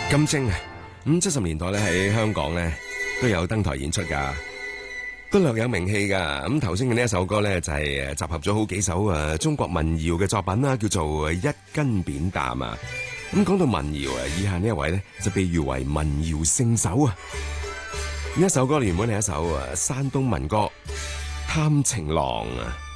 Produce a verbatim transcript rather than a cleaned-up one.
金晶啊，咁七十年代咧喺香港咧都有登台演出噶，都略有名氣噶。咁頭先嘅呢一首歌咧就係集合咗好幾首誒中國民謠嘅作品啦，叫做一斤扁擔啊。咁講到民謠啊，以下呢一位咧就被譽為民謠聖手啊。呢一首歌原本係一首誒山東民歌《貪情郎》啊。